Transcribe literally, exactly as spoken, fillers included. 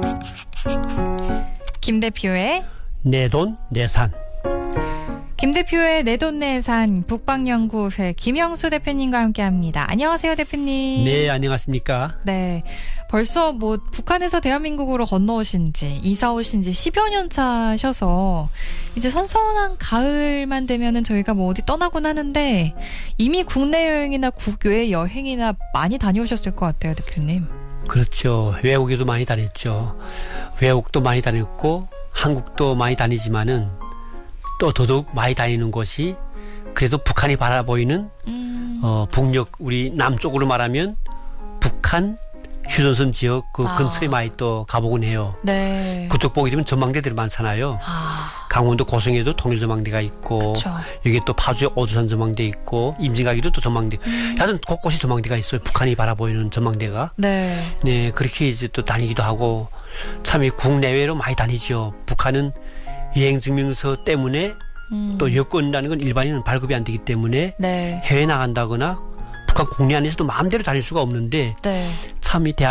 김 대표의 내 돈 내산. 김 대표의 내돈내산 북방연구회 김영수 대표님과 함께합니다. 안녕하세요, 대표님. 네, 안녕하십니까. 네, 벌써 뭐 북한에서 대한민국으로 건너오신 지 이사 오신 지 십여 년 차셔서 이제 선선한 가을만 되면은 저희가 뭐 어디 떠나곤 하는데 이미 국내 여행이나 국외 여행이나 많이 다녀오셨을 것 같아요, 대표님. 그렇죠. 외국에도 많이 다녔죠. 외국도 많이 다녔고 한국도 많이 다니지만은 또 더더욱 많이 다니는 곳이 그래도 북한이 바라보이는 음. 어, 북녘 우리 남쪽으로 말하면 북한 휴전선 지역 그 아. 근처에 많이 또 가보곤 해요. 네. 그쪽 보게 되면 전망대들이 많잖아요. 아. 강원도 고성에도 통일전망대가 있고 그쵸. 여기 또 파주에 오주산 전망대 있고 임진각에도 또 전망대. 음. 하여튼 곳곳이 전망대가 있어요. 북한이 바라보이는 전망대가. 네. 네, 그렇게 이제 또 다니기도 하고 참 이 국내외로 많이 다니죠. 북한은 여행증명서 때문에 음. 또 여권이라는 건 일반인은 발급이 안 되기 때문에 네. 해외 나간다거나 북한 국내 안에서도 마음대로 다닐 수가 없는데 네. 참 이 대한